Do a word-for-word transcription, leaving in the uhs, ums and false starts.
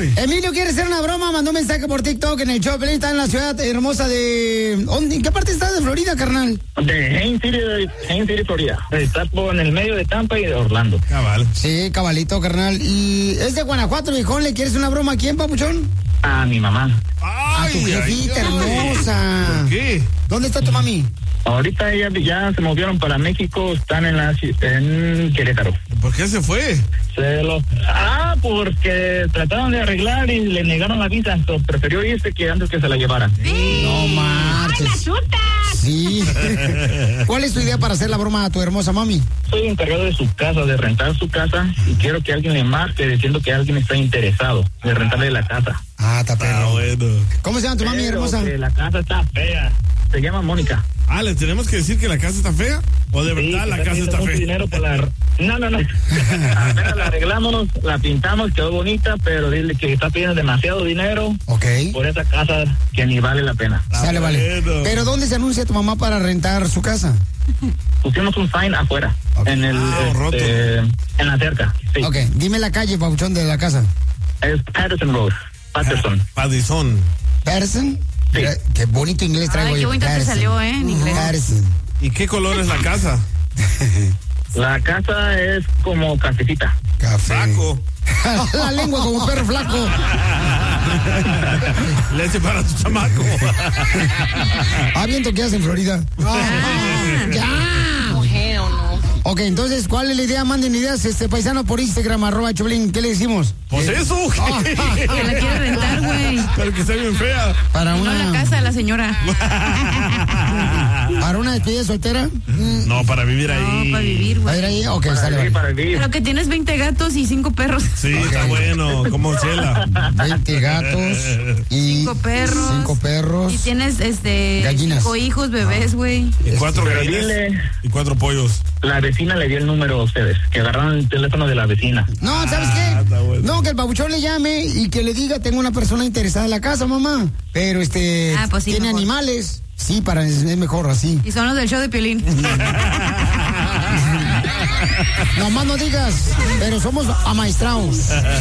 Emilio quiere hacer una broma, mandó un mensaje por TikTok en el show. Pelín está en la ciudad hermosa de... ¿En qué parte estás de Florida, carnal? De Haines City, Haines City, Florida. Está por en el medio de Tampa y de Orlando. Cabal. Sí, cabalito, carnal. Y es de Guanajuato, viejón. ¿Le quieres una broma a quién, papuchón? A mi mamá. Ay, a tu jefita ay, hermosa. ¿Por qué? ¿Dónde está tu mami? Ahorita ellas ya se movieron para México, están en la en Querétaro. ¿Por qué se fue? Se lo... Ah, porque trataron de arreglar y le negaron la visa, entonces prefirió irse que antes que se la llevaran. Sí. No marches. ¡Ay, la chuta! Sí. ¿Cuál es tu idea para hacer la broma a tu hermosa mami? Soy encargado de su casa, de rentar su casa, y quiero que alguien le marque diciendo que alguien está interesado de rentarle la casa. Ah, está perro. Ah, bueno. ¿Cómo se llama tu mami Pero hermosa? Que la casa está fea. Se llama Mónica. Ah, ¿le tenemos que decir que la casa está fea? ¿O de Sí, verdad la está casa está mucho fea? Dinero para la... No, no, no. Apenas la arreglamos, la pintamos, quedó bonita, pero dile que está pidiendo demasiado dinero Ok. por esa casa que ni vale la pena. Ah, Sale, vale. bueno. ¿Pero dónde se anuncia tu mamá para rentar su casa? Pusimos un sign afuera, Okay. en el, Ah, un este, rótulo. en la cerca. Sí. Ok, dime la calle, papuchón, de la casa. Es Patterson Road, Patterson. Padizón. ¿Patterson? Sí. Mira, qué bonito inglés traigo Ay, qué yo. bonito te Patterson. salió, ¿eh? En inglés. Patterson. ¿Y qué color es la casa? La casa es como cafecita. Café. Flaco. La lengua como un perro flaco. Leche para tu chamaco. Ah, viento que hace en Florida. Ah, ya. Oh, hell no. Ok, entonces, ¿cuál es la idea? Manden ideas, este paisano por Instagram, arroba Choplin. ¿Qué le decimos? Pues Eh, eso. Que la quiere rentar, güey. Pero que está bien fea. Para No una, la casa de la señora. para una despedida soltera. No, para vivir ahí. No, para vivir, ¿Va a güey. ir ahí? Ok, Para sale, vivir, vale. para vivir. Pero que tienes veinte gatos y cinco perros. Sí, está bueno, como Chela. veinte gatos y Cinco perros. cinco perros. Y tienes, este... Gallinas. Cinco hijos, bebés, güey. Y cuatro Pero gallinas dile- y cuatro pollos. La vecina le dio el número a ustedes, que agarraron el teléfono de la vecina. No, ¿sabes Ah, está qué? bueno. No, que el babuchón le llame y que le diga, tengo una persona interesada en la casa, mamá. Pero este, Ah, pues sí, tiene mejor. animales. Sí, para es, es mejor así. Y son los del show de Piolín. Nomás no digas, pero somos amaestrados.